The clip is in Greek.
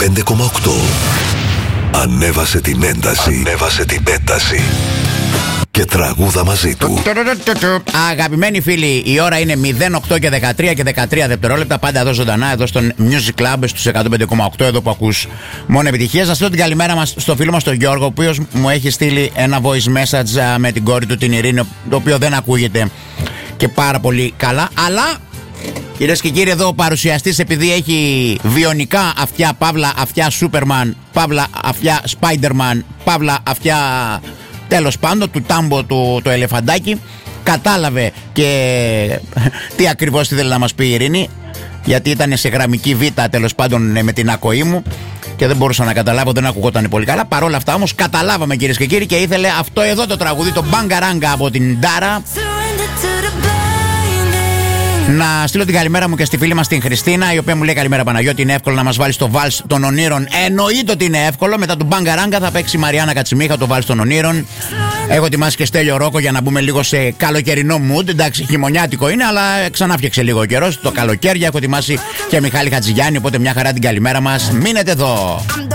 95,8. Ανέβασε την ένταση. Ανέβασε την ένταση. Και τραγούδα μαζί του. Αγαπημένοι φίλοι, η ώρα είναι 08 και 13 και 13 δευτερόλεπτα. Πάντα εδώ ζωντανά, εδώ στον Music Club στους 105,8, εδώ που ακούς μόνο επιτυχίες. Να στείλω την καλημέρα μας στο φίλο μας τον Γιώργο, ο οποίος μου έχει στείλει ένα voice message με την κόρη του την Ειρήνη, το οποίο δεν ακούγεται και πάρα πολύ καλά. Αλλά κυρίες και κύριοι, εδώ ο παρουσιαστής, επειδή έχει βιονικά αυτιά, παύλα αυτιά Superman, παύλα αυτιά Spiderman, παύλα αυτιά τέλος πάντων του Τάμπο το ελεφαντάκι, κατάλαβε και τι ακριβώς ήθελε να μας πει η Ειρήνη, γιατί ήταν σε γραμμική β τέλος πάντων με την ακοή μου και δεν μπορούσα να καταλάβω, δεν ακουγόταν πολύ καλά. Παρόλα αυτά όμως καταλάβαμε κυρίες και κύριοι, και ήθελε αυτό εδώ το τραγούδι, το Μπαγκαράγκα από την Ντάρα. Να στείλω την καλημέρα μου και στη φίλη μας την Χριστίνα, η οποία μου λέει καλημέρα Παναγιώτη, είναι εύκολο να μας βάλει το βάλς των ονείρων. Εννοείται ότι είναι εύκολο. Μετά του Μπαγκαράγκα θα παίξει η Μαριάννα Κατσιμίχα το βάλς των ονείρων. Έχω ετοιμάσει και Στέλιο Ρόκο για να μπούμε λίγο σε καλοκαιρινό mood. Εντάξει, χειμωνιάτικο είναι, αλλά ξανά φτιάξε λίγο ο καιρός. Το καλοκαίρι έχω ετοιμάσει και Μιχάλη Χατζηγιάννη, οπότε μια χαρά την καλημέρα μας. Μείνετε εδώ.